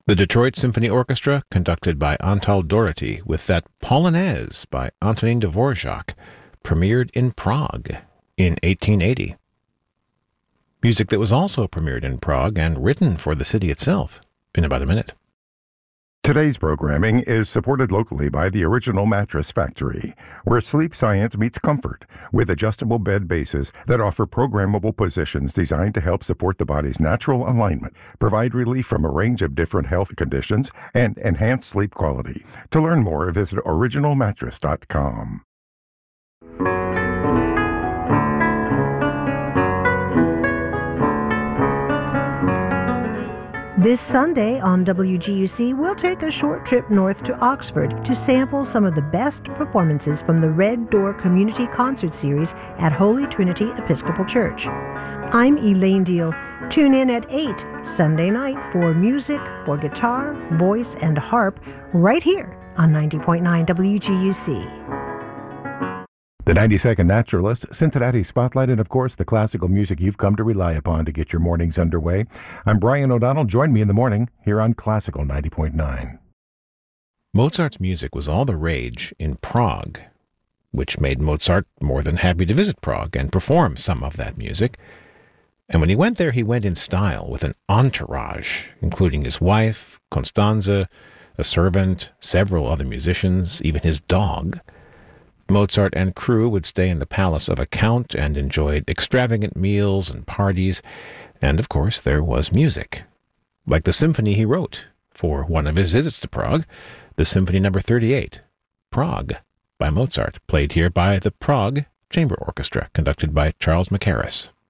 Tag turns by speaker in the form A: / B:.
A: The Detroit Symphony Orchestra, conducted by Antal Doherty, with that Polonaise by Antonin Dvorak, premiered in Prague in 1880. Music that was also premiered in Prague and written for the city itself in about a minute.
B: Today's programming is supported locally by the Original Mattress Factory, where sleep science meets comfort with adjustable bed bases that offer programmable positions designed to help support the body's natural alignment, provide relief from a range of different health conditions, and enhance sleep quality. To learn more, visit originalmattress.com.
C: This Sunday on WGUC, we'll take a short trip north to Oxford to sample some of the best performances from the Red Door Community Concert Series at Holy Trinity Episcopal Church. I'm Elaine Deal. Tune in at 8 Sunday night for music, for guitar, voice, and harp right here on 90.9 WGUC.
B: The 90-Second Naturalist, Cincinnati Spotlight, and of course the classical music you've come to rely upon to get your mornings underway. I'm Brian O'Donnell. Join me in the morning here on Classical 90.9.
A: Mozart's music was all the rage in Prague, which made Mozart more than happy to visit Prague and perform some of that music. And when he went there, he went in style with an entourage, including his wife, Constanze, a servant, several other musicians, even his dog. Mozart and crew would stay in the palace of a count and enjoyed extravagant meals and parties, and of course there was music, like the symphony he wrote for one of his visits to Prague, the Symphony No. 38, Prague, by Mozart, played here by the Prague Chamber Orchestra, conducted by Charles Mackerras.